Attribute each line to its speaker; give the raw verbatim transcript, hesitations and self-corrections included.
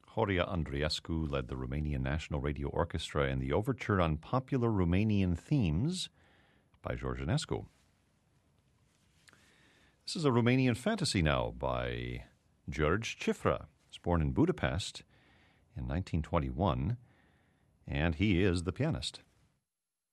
Speaker 1: Horia Andreescu led the Romanian National Radio Orchestra in the overture on popular Romanian themes by George Enescu. This is a Romanian fantasy now by George Cifra. He was born in Budapest in nineteen twenty-one, and he is the pianist.